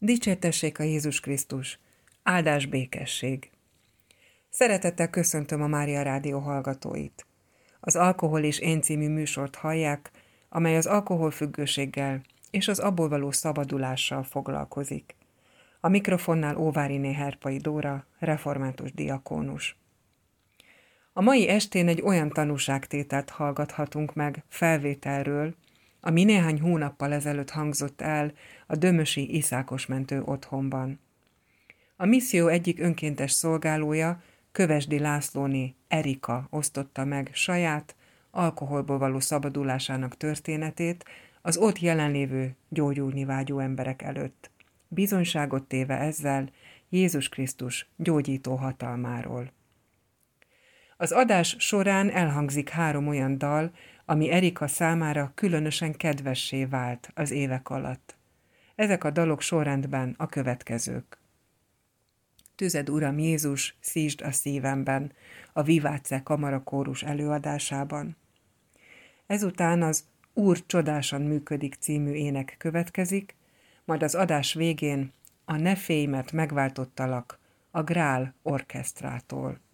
Dicsértessék a Jézus Krisztus! Áldás békesség! Szeretettel köszöntöm a Mária Rádió hallgatóit. Az Alkohol és én című műsort hallják, amely az alkoholfüggőséggel és az abból való szabadulással foglalkozik. A mikrofonnál Óváriné Herpai Dóra, református diakónus. A mai estén egy olyan tanúságtételt hallgathatunk meg felvételről, ami néhány hónappal ezelőtt hangzott el a dömösi Iszákosmentő otthonban. A misszió egyik önkéntes szolgálója, Kövesdi Lászlóné Erika osztotta meg saját, alkoholból való szabadulásának történetét az ott jelenlévő gyógyulni vágyó emberek előtt, bizonyságot téve ezzel Jézus Krisztus gyógyító hatalmáról. Az adás során elhangzik 3 olyan dal, ami Erika számára különösen kedvessé vált az évek alatt. Ezek a dalok sorrendben a következők. Tüzed, Uram Jézus, szítsd a szívemben, a Viváce kamarakórus előadásában. Ezután az Úr csodásan működik című ének következik, majd az adás végén a Ne félj, mert megváltottalak a Grál orkesztrától.